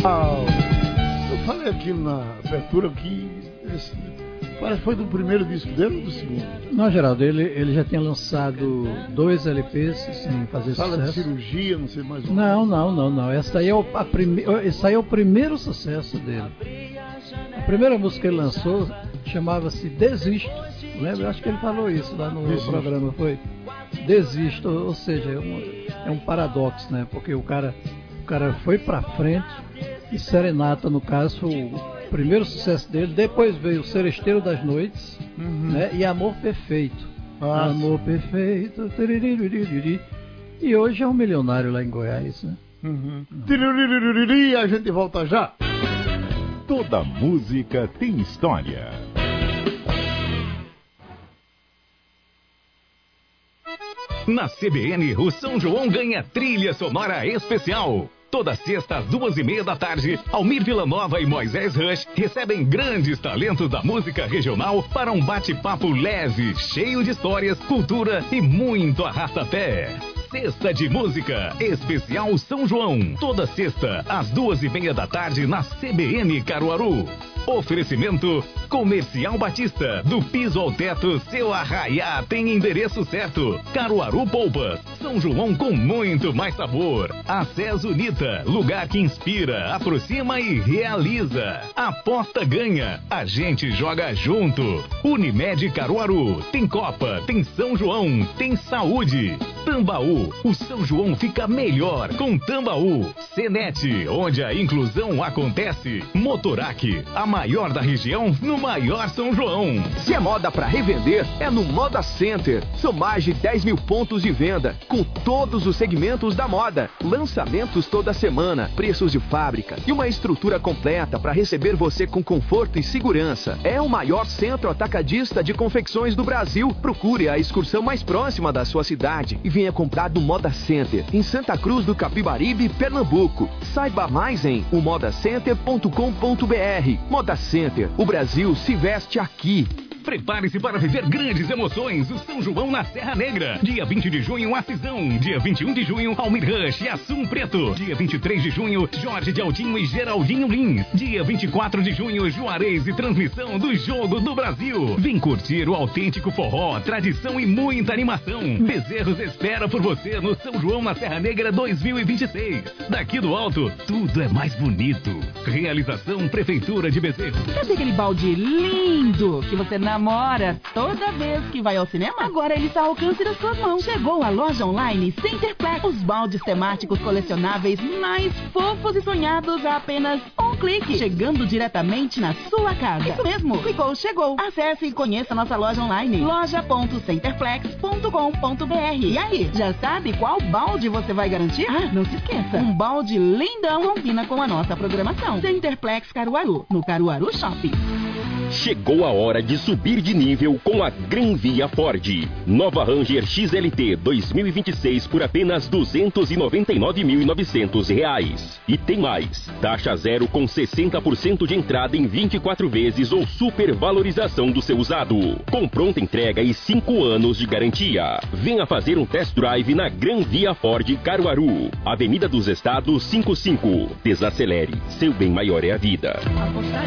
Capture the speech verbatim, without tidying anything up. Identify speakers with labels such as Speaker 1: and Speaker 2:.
Speaker 1: Ah, eu falei aqui na abertura que esse, parece que foi do primeiro disco dele ou do segundo?
Speaker 2: Não, Geraldo, ele, ele já tinha lançado dois L Ps sem fazer
Speaker 1: Fala
Speaker 2: sucesso.
Speaker 1: de cirurgia, não sei mais.
Speaker 2: Não, não, não, não. Essa aí é o, a prime... Esse aí é o primeiro sucesso dele. A primeira música que ele lançou chamava-se Desisto. Lembra? Eu acho que ele falou isso lá no
Speaker 1: Desisto.
Speaker 2: programa, foi Desisto, ou seja, é um, é um paradoxo, né? Porque o cara, o cara foi pra frente e Serenata, no caso, foi o primeiro sucesso dele. Depois veio o Seresteiro das Noites,
Speaker 1: Uhum.
Speaker 2: né? E Amor Perfeito.
Speaker 1: Ah,
Speaker 2: Amor Perfeito. Tiriririri. E hoje é um milionário lá em Goiás, né?
Speaker 1: Uhum. Tiriririririri, a gente volta já.
Speaker 3: Toda música tem história.
Speaker 4: Na C B N, o São João ganha trilha sonora especial. Toda sexta às duas e meia da tarde, Almir Villanova e Moisés Rush recebem grandes talentos da música regional para um bate-papo leve, cheio de histórias, cultura e muito arrasta-pé. Sexta de Música, especial São João. Toda sexta, às duas e meia da tarde, na C B N Caruaru. Oferecimento Comercial Batista, do piso ao teto, seu arraiá tem endereço certo. Caruaru Polpas, São João com muito mais sabor. Acesso Unita, lugar que inspira, aproxima e realiza. Aposta ganha, a gente joga junto. Unimed Caruaru, tem Copa, tem São João, tem saúde. Tambaú, o São João fica melhor com Tambaú. Senet, onde a inclusão acontece. Motorac, a maior da região no maior São João.
Speaker 5: Se é moda para revender, é no Moda Center. São mais de dez mil pontos de venda, com todos os segmentos da moda. Lançamentos toda semana, preços de fábrica e uma estrutura completa para receber você com conforto e segurança. É o maior centro atacadista de confecções do Brasil. Procure a excursão mais próxima da sua cidade e venha comprar do Moda Center, em Santa Cruz do Capibaribe, Pernambuco. Saiba mais em o moda center ponto com ponto br. Moda Center, o Brasil se veste aqui.
Speaker 4: Prepare-se para viver grandes emoções. O São João na Serra Negra. Dia vinte de junho, Acisão. Dia vinte e um de junho, Almir Rush e Assum Preto. Dia vinte e três de junho, Jorge de Altinho e Geraldinho Lins. Dia vinte e quatro de junho, Juarez e transmissão do Jogo do Brasil. Vem curtir o autêntico forró, tradição e muita animação. Bezerros espera por você no São João na Serra Negra dois mil e vinte e seis. Daqui do alto, tudo é mais bonito. Realização Prefeitura de Bezerros.
Speaker 6: Cadê aquele balde lindo que você namora toda vez que vai ao cinema? Agora ele está ao alcance das suas mãos. Chegou a loja online Centerplex. Os baldes temáticos colecionáveis mais fofos e sonhados a apenas um clique. Chegando diretamente na sua casa. Isso mesmo. Clicou, chegou. Acesse e conheça nossa loja online. loja ponto centerplex ponto com ponto br. E aí, já sabe qual balde você vai garantir? Ah, não se esqueça. Um balde lindão combina com a nossa programação. Centerplex Caruaru, no Caruaru Shopping.
Speaker 7: Chegou a hora de subir de nível com a Gran Via Ford. Nova Ranger X L T dois mil e vinte e seis por apenas duzentos e noventa e nove mil e novecentos reais. E tem mais, taxa zero com sessenta por cento de entrada em vinte e quatro vezes ou supervalorização do seu usado. Com pronta entrega e cinco anos de garantia. Venha fazer um test drive na Gran Via Ford Caruaru. Avenida dos Estados cinquenta e cinco. Desacelere, seu bem maior é a vida.